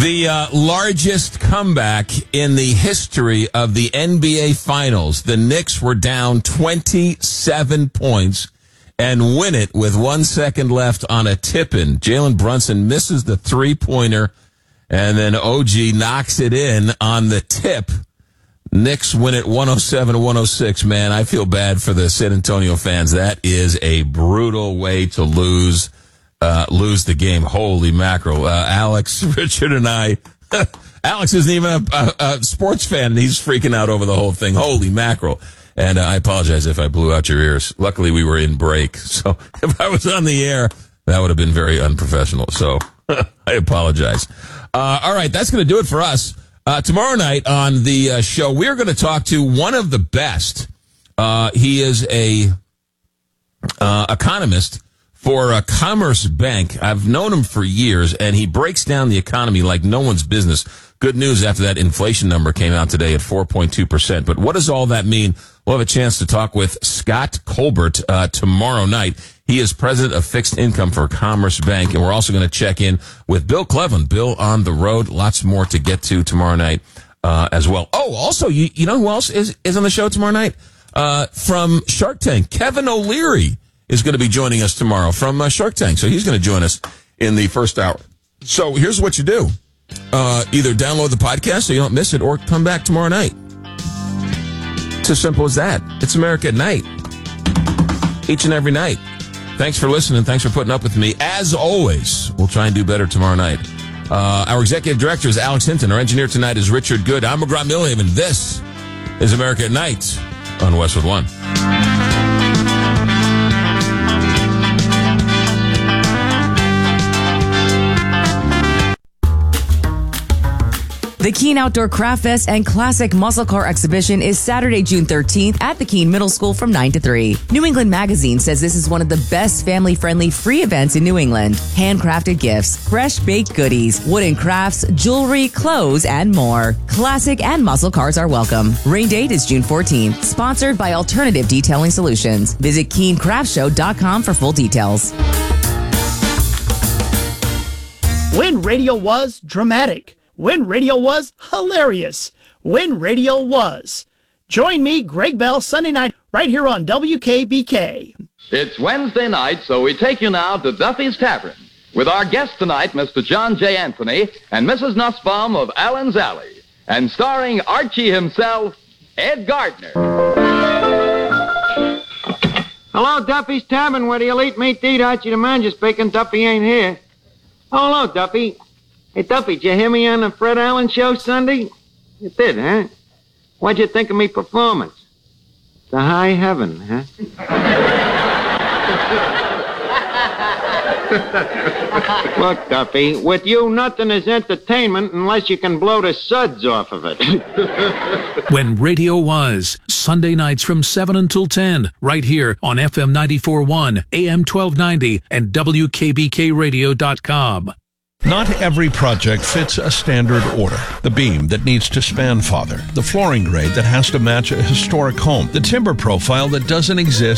The largest comeback in the history of the NBA Finals. The Knicks were down 27 points and win it with 1 second left on a tip-in. Jalen Brunson misses the three-pointer, and then OG knocks it in on the tip. Knicks win it 107-106. Man, I feel bad for the San Antonio fans. That is a brutal way to lose the game. Holy mackerel. Alex, Richard, and I. Alex isn't even a sports fan, and he's freaking out over the whole thing. Holy mackerel. And I apologize if I blew out your ears. Luckily, we were in break. So if I was on the air, that would have been very unprofessional. So I apologize. All right, that's going to do it for us. Tomorrow night on the show, we're going to talk to one of the best. He is a economist for Commerce Bank. I've known him for years, and he breaks down the economy like no one's business. Good news after that inflation number came out today at 4.2%. But what does all that mean? We'll have a chance to talk with Scott Colbert tomorrow night. He is president of fixed income for Commerce Bank, and we're also going to check in with Bill Cleveland. Bill on the road. Lots more to get to tomorrow night as well. Oh, also, you know who else is on the show tomorrow night? From Shark Tank, Kevin O'Leary is going to be joining us tomorrow from Shark Tank. So he's going to join us in the first hour. So here's what you do. Either download the podcast so you don't miss it, or come back tomorrow night. It's as simple as that. It's America at Night. Each and every night. Thanks for listening. Thanks for putting up with me. As always, we'll try and do better tomorrow night. Our executive director is Alex Hinton. Our engineer tonight is Richard Good. I'm McGraw Millhaven. This is America at Night on Westwood One. The Keene Outdoor Craft Fest and Classic Muscle Car Exhibition is Saturday, June 13th at the Keene Middle School from 9 to 3. New England Magazine says this is one of the best family-friendly free events in New England. Handcrafted gifts, fresh baked goodies, wooden crafts, jewelry, clothes, and more. Classic and muscle cars are welcome. Rain date is June 14th. Sponsored by Alternative Detailing Solutions. Visit KeeneCraftShow.com for full details. When radio was dramatic. When radio was hilarious. When radio was. Join me, Greg Bell, Sunday night, right here on WKBK. It's Wednesday night, so we take you now to Duffy's Tavern with our guest tonight, Mr. John J. Anthony and Mrs. Nussbaum of Allen's Alley, and starring Archie himself, Ed Gardner. Hello, Duffy's Tavern, where the elite meat to eat. Archie the manager speaking. Duffy ain't here. Oh, hello, Duffy. Hey, Duffy, did you hear me on the Fred Allen show Sunday? You did, huh? What'd you think of me performance? To high heaven, huh? Look, Duffy, with you, nothing is entertainment unless you can blow the suds off of it. When radio was, Sunday nights from 7 until 10, right here on FM 94.1, AM 1290, and WKBKRadio.com. Not every project fits a standard order. The beam that needs to span farther, the flooring grade that has to match a historic home, the timber profile that doesn't exist